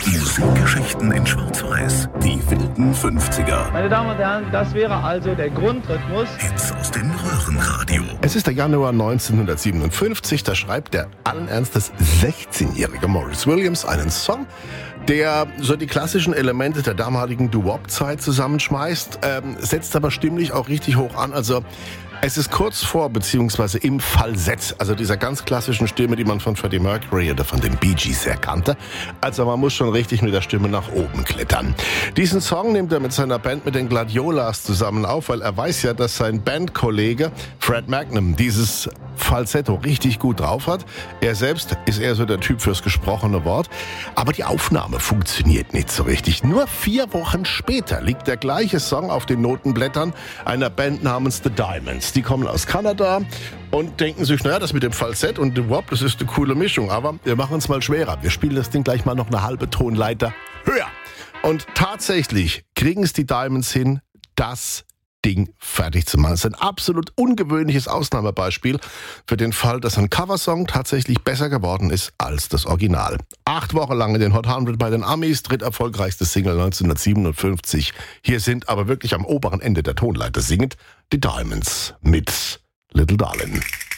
Musikgeschichten in Schwarz-Weiß. Die wilden 50er. Meine Damen und Herren, das wäre also der Grundrhythmus. Hits aus dem Röhrenradio. Es ist der Januar 1957, da schreibt der allen Ernstes 16-jährige Maurice Williams einen Song, der so die klassischen Elemente der damaligen Doo-Wop-Zeit zusammenschmeißt, setzt aber stimmlich auch richtig hoch an. Also es ist kurz vor beziehungsweise im Falsett, also dieser ganz klassischen Stimme, die man von Freddie Mercury oder von den Bee Gees erkannte. Also man muss schon richtig mit der Stimme nach oben klettern. Diesen Song nimmt er mit seiner Band, mit den Gladiolas, zusammen auf, weil er weiß ja, dass sein Bandkollege Fred Magnum dieses Falsetto richtig gut drauf hat. Er selbst ist eher so der Typ fürs gesprochene Wort. Aber die Aufnahme funktioniert nicht so richtig. Nur 4 Wochen später liegt der gleiche Song auf den Notenblättern einer Band namens The Diamonds. Die kommen aus Kanada und denken sich, naja, das mit dem Falsett und dem Wop, das ist eine coole Mischung. Aber wir machen es mal schwerer. Wir spielen das Ding gleich mal noch eine halbe Tonleiter höher. Und tatsächlich kriegen es die Diamonds hin, das Ding fertig zu machen. Das ist ein absolut ungewöhnliches Ausnahmebeispiel für den Fall, dass ein Coversong tatsächlich besser geworden ist als das Original. 8 Wochen lang in den Hot 100 bei den Amis, dritterfolgreichste Single 1957. Hier sind aber wirklich am oberen Ende der Tonleiter singend die Diamonds mit Little Darling.